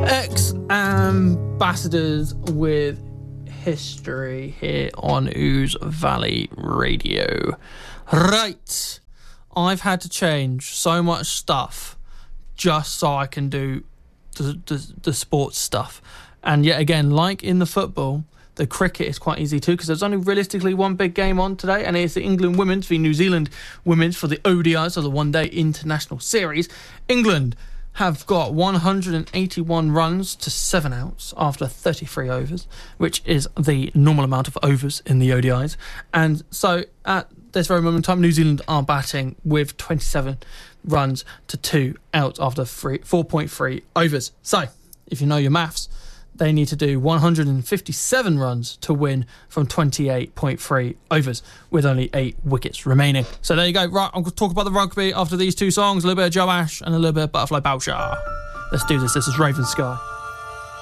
Ex-ambassadors with history here on Ooze Valley Radio. Right, I've had to change so much stuff just so I can do the sports stuff. And yet again, like in the football, the cricket is quite easy too, because there's only realistically one big game on today, and it's the England women's v New Zealand women's for the ODIs, so the one-day international series. England have got 181 runs to 7 outs after 33 overs, which is the normal amount of overs in the ODIs. And so at this very moment in time, New Zealand are batting with 27 runs to 2 outs after 4.3 overs. So if you know your maths, they need to do 157 runs to win from 28.3 overs with only 8 wickets remaining. So there you go. Right, I'm going to talk about the rugby after these two songs, a little bit of Joe Ash and a little bit of Butterfly Bowsha. Let's do this. This is Raven Sky.